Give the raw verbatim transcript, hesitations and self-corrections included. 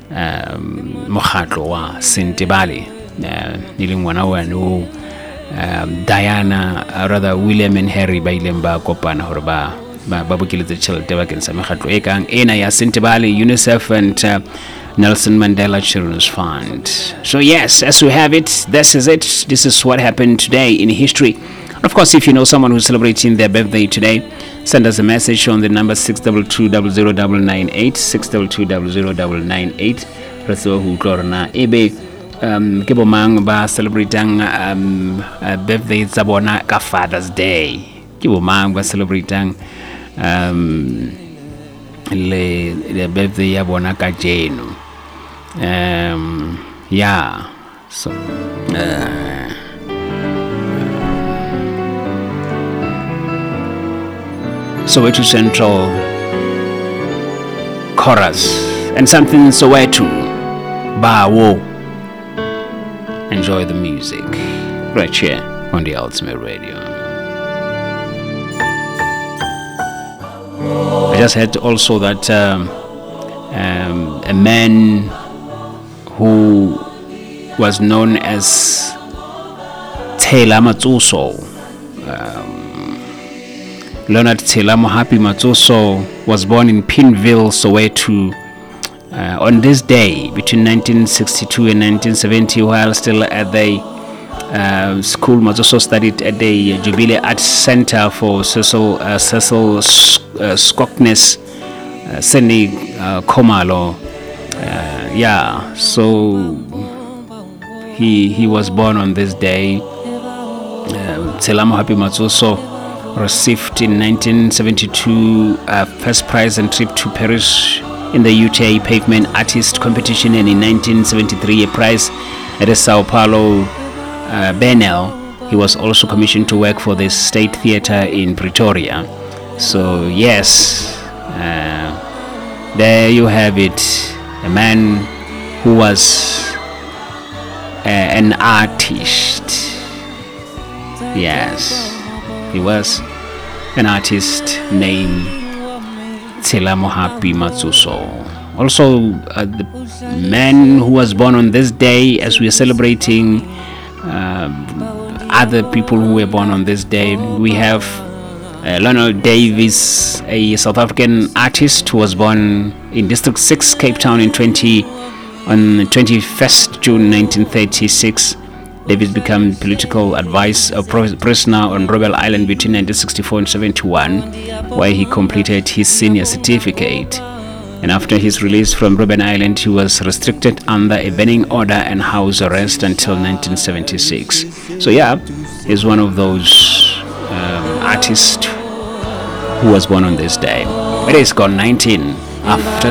um mokgatlo wa Sentebale e leng ngwana wa no um Diana uh, rather William and Harry ba ileng ba kopana hore ba ba ba bokeletse tšhelete bakeng sa mekgatlo e kang ena ya Sentebale, UNICEF and uh, Nelson Mandela Children's Fund. So yes, as we have it, this is it. This is what happened today in history. Of course, if you know someone who's celebrating their birthday today, send us a message on the number six two two zero zero nine nine eight, six two two zero zero nine nine eight. Ratso hu tlorna ebe um ke bo mang ba celebrating um uh, birthday tsa bona ka Father's Day. Ke bo mang ba celebrating um le le birthday ya bona ka jeno. Um yeah. So uh, Soweto Central Chorus and something Soweto Bawo. Enjoy the music right here on the Ultimate Radio. I just heard also that um, um, a man who was known as Taylor Matsuso, um, Leonard Taylor Mohapi Matsuso, was born in Pinville, Soweto, uh, on this day between nineteen sixty-two and nineteen seventy. While still at the uh, school, Matsuso studied at the Jubilee Arts Center for Cecil uh, Cecil uh, Skoknes, uh, Cindy uh, Komalo. Uh, yeah, so he he was born on this day. Uh, Taylor Mohapi Matsuso received in nineteen seventy-two a uh, first prize and trip to Paris in the U T A Pavement Artist Competition, and in nineteen seventy-three a prize at the Sao Paulo uh, Biennale. He was also commissioned to work for the State Theatre in Pretoria. So yes, uh, there you have it, a man who was uh, an artist. Yes, he was an artist named Taylor Mohapi Matsuso. Also, uh, the man who was born on this day, as we are celebrating uh, other people who were born on this day, we have uh, Lionel Davis, a South African artist who was born in District six, Cape Town, in twenty on twenty-first June nineteen thirty-six. Davis became political advisor, prisoner on Rebel Island between nineteen sixty-four and seventy-one, where he completed his senior certificate. And after his release from Rebel Island, he was restricted under a banning order and house arrest until nineteen seventy-six. So yeah, he's one of those um, artists who was born on this day. It is gone nineteen after